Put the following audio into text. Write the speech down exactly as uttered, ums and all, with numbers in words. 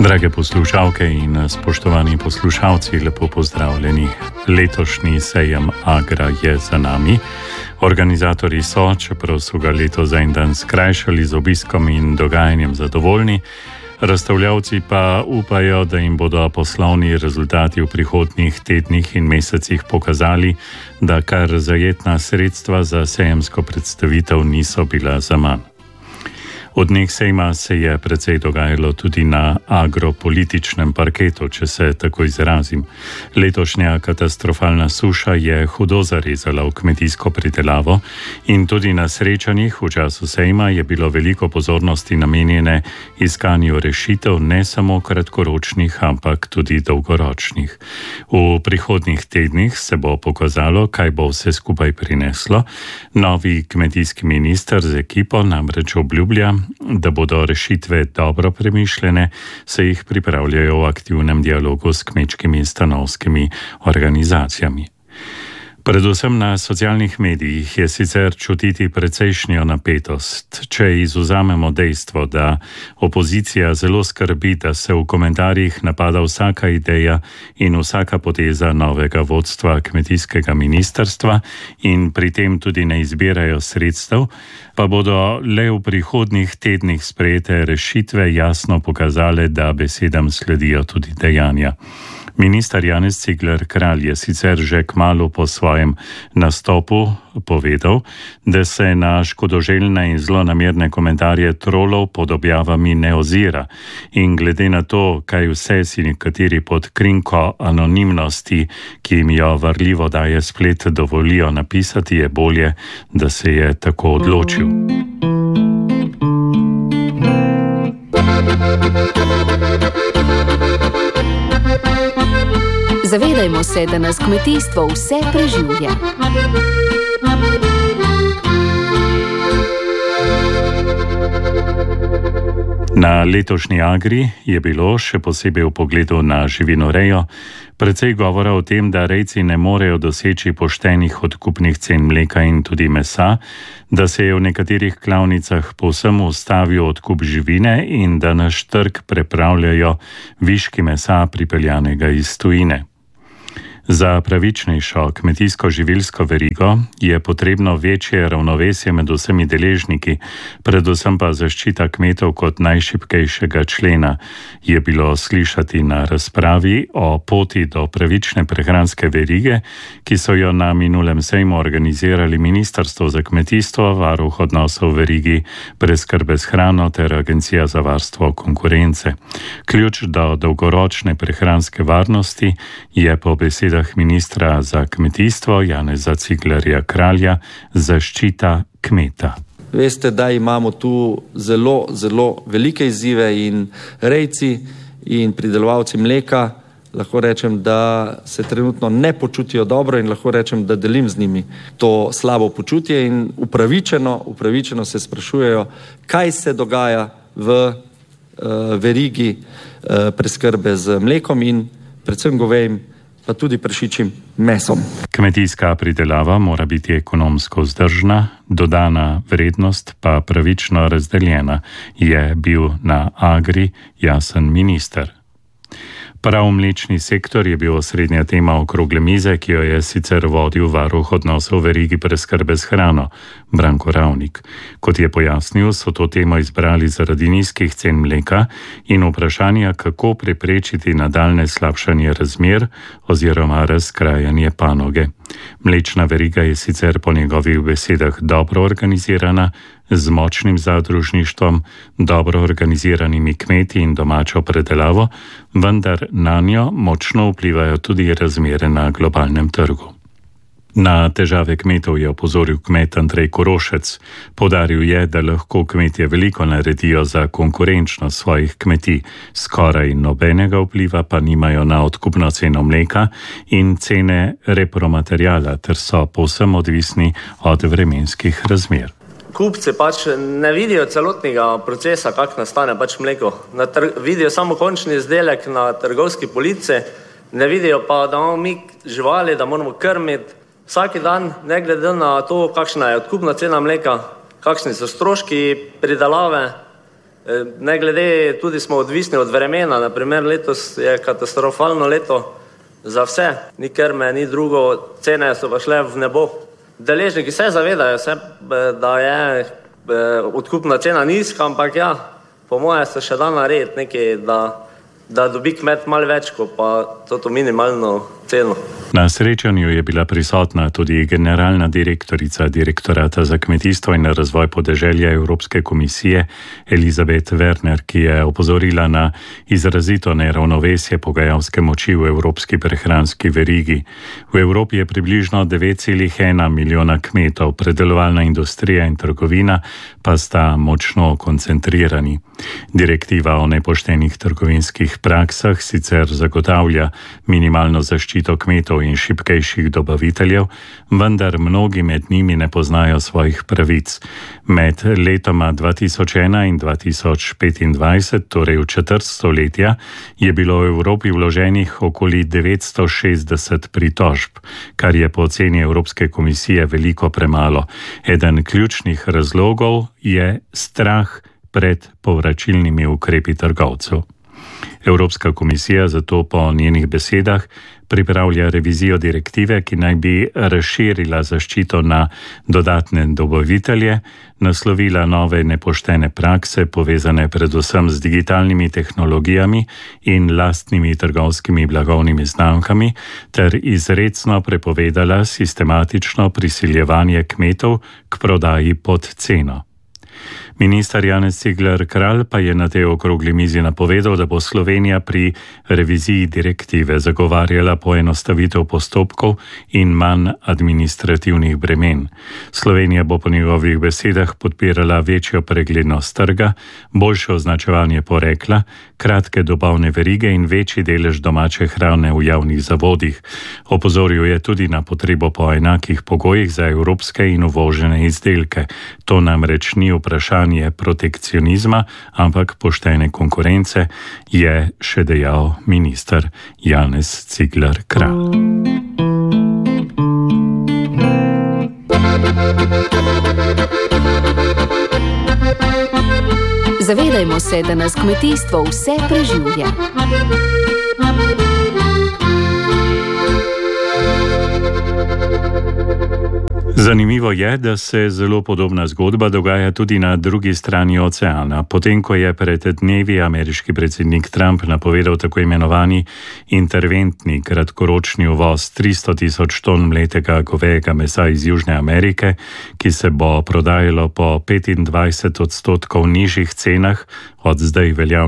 Drage poslušalke in spoštovani poslušalci, lepo pozdravljeni. Letošnji sejem Agra je za nami. Organizatorji so, čeprav so ga leto za en dan skrajšali z obiskom in dogajanjem zadovoljni, razstavljavci pa upajo, da jim bodo poslovni rezultati v prihodnjih tednih in mesecih pokazali, da kar zajetna sredstva za sejemsko predstavitev niso bila zaman. Od dneh sejma se je precej dogajalo tudi na agropolitičnem parketu, če se tako izrazim. Letošnja katastrofalna suša je hudo zarezala v kmetijsko pridelavo in tudi na srečanjih v času sejma je bilo veliko pozornosti namenjene iskanju rešitev, ne samo kratkoročnih, ampak tudi dolgoročnih. V prihodnjih tednih se bo pokazalo, kaj bo vse skupaj prineslo. Novi kmetijski minister z ekipo namreč obljublja, da bodo rešitve dobro premišljene, se jih pripravljajo v aktivnem dialogu s kmečkimi in stanovskimi organizacijami. Predvsem na socialnih medijih je sicer čutiti precejšnjo napetost. Če izvzamemo dejstvo, da opozicija zelo skrbi, da se v komentarjih napada vsaka ideja in vsaka poteza novega vodstva kmetijskega ministrstva in pri tem tudi ne izbirajo sredstev, pa bodo le v prihodnjih tednih sprejete rešitve jasno pokazale, da besedam sledijo tudi dejanja. Minister Janez Cigler Kralj je sicer že kmalu po svojem nastopu povedal, da se na škodoželjne in zlonamerne komentarje trolov pod objavami ne ozira in glede na to, kaj vse si nekateri pod krinko anonimnosti, ki jim jo varljivo daje splet, dovolijo napisati, je bolje, da se je tako odločil. Zavedajmo se, da nas kmetijstvo vse preživlja. Na letošnji Agri je bilo, še posebej v pogledu na živinorejo, precej govora o tem, da rejci ne morejo doseči poštenih odkupnih cen mleka in tudi mesa, da se je v nekaterih klavnicah povsem ustavil odkup živine in da naš trg prepravljajo viški mesa pripeljanega iz tujine. Za pravičnejšo kmetijsko-živilsko verigo je potrebno večje ravnovesje med vsemi deležniki, predvsem pa zaščita kmetov kot najšibkejšega člena, je bilo slišati na razpravi o poti do pravične prehranske verige, ki so jo na minulem sejmu organizirali Ministrstvo za kmetijstvo, Varuh odnosov v verigi preskrbe s hrano ter Agencija za varstvo konkurence. Ključ do dolgoročne prehranske varnosti je po besedah ministra za kmetijstvo Janeza Ciglerja Kralja zaščita kmeta. Veste, da imamo tu zelo, zelo velike izzive in rejci in pridelovalci mleka, lahko rečem, da se trenutno ne počutijo dobro in lahko rečem, da delim z njimi to slabo počutje in upravičeno, upravičeno se sprašujejo, kaj se dogaja v uh, verigi uh, preskrbe z mlekom in predvsem govejim, pa tudi prašičjim mesom. Kmetijska pridelava mora biti ekonomsko vzdržna, dodana vrednost pa pravično razdeljena, je bil na Agri jasen minister. Prav mlečni sektor je bil osrednja tema okrogle mize, ki jo je sicer vodil Varuh odnosov v verigi preskrbe s hrano, Branko Ravnik. Kot je pojasnil, so to temo izbrali zaradi nizkih cen mleka in vprašanja, kako preprečiti nadaljne slabšanje razmer oziroma razkrajanje panoge. Mlečna veriga je sicer po njegovih besedah dobro organizirana, z močnim zadružništvom, dobro organiziranimi kmeti in domačo predelavo, vendar nanjo močno vplivajo tudi razmere na globalnem trgu. Na težave kmetov je opozoril kmet Andrej Korošec. Poudaril je, da lahko kmetje veliko naredijo za konkurenčnost svojih kmetij, skoraj nobenega vpliva pa nimajo na odkupno ceno mleka in cene repromateriala, ter so povsem odvisni od vremenskih razmer. Kupci pač ne vidijo celotnega procesa, kak nastane pač mleko. Vidijo samo končni izdelek na trgovski polici, ne vidijo pa, da imamo mi živali, da moramo krmiti vsaki dan, ne glede na to, kakšna je odkupna cena mleka, kakšni so stroški pridelave, Ne glede, tudi smo odvisni od vremena, naprimer letos je katastrofalno leto za vse, ni krme, ni drugo, cene so pa šle v nebo. Deležniki se zavedajo, se, da je odkupna cena nizka, ampak ja, po moje se še da narediti nekaj, da, da dobi kmet malo več, kot pa to minimalno ceno. Na srečanju je bila prisotna tudi generalna direktorica Direktorata za kmetijstvo in razvoj podeželja Evropske komisije Elizabeth Werner, ki je opozorila na izrazito neravnovesje pogajalske moči v evropski prehranski verigi. V Evropi je približno devet celih ena milijona kmetov, predelovalna industrija in trgovina pa sta močno koncentrirani. Direktiva o nepoštenih trgovinskih praksah sicer zagotavlja minimalno zaščito kmetov in šibkejših dobaviteljev, vendar mnogi med njimi ne poznajo svojih pravic. Med letoma dva tisoč ena in dva tisoč petindvajset, torej v četrt stoletja, je bilo v Evropi vloženih okoli devetsto šestdeset pritožb, kar je po oceni Evropske komisije veliko premalo. Eden ključnih razlogov je strah pred povračilnimi ukrepi trgovcev. Evropska komisija zato po njenih besedah pripravlja revizijo direktive, ki naj bi razširila zaščito na dodatne dobavitelje, naslovila nove nepoštene prakse, povezane predvsem z digitalnimi tehnologijami in lastnimi trgovskimi blagovnimi znamkami, ter izrecno prepovedala sistematično prisiljevanje kmetov k prodaji pod ceno. Minister Janez Cigler Kralj pa je na tej okrogli mizi napovedal, da bo Slovenija pri reviziji direktive zagovarjala poenostavitev postopkov in manj administrativnih bremen. Slovenija bo po njegovih besedah podpirala večjo preglednost trga, boljše označevanje porekla, kratke dobavne verige in večji delež domače hrane v javnih zavodih. Opozoril je tudi na potrebo po enakih pogojih za evropske in uvožene izdelke. To namreč ni vprašanje protekcionizma, ampak poštene konkurence, je še dejal minister Janez Cigler Kralj. Zavedajmo se, da nas kmetijstvo vse preživlja. Zanimivo je, da se zelo podobna zgodba dogaja tudi na drugi strani oceana. Potem, ko je pred dnevi ameriški predsednik Trump napovedal tako imenovani interventni kratkoročni uvoz tristo tisoč ton mletega govejega mesa iz Južne Amerike, ki se bo prodajalo po petindvajset odstotkov nižjih cenah od zdaj veljavnih